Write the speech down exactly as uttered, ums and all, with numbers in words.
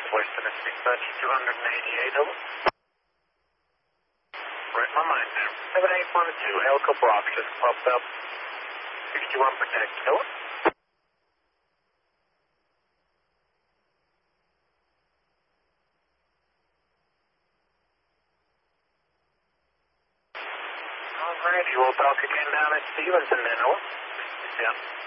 Southwest Tennessee, Dutch two eighty-eight, over. Right, my mind now. seven eight one two, helicopter option, popped up. sixty-one protect, over. Alrighty, we'll talk again down at Stevenson then, over. Yeah.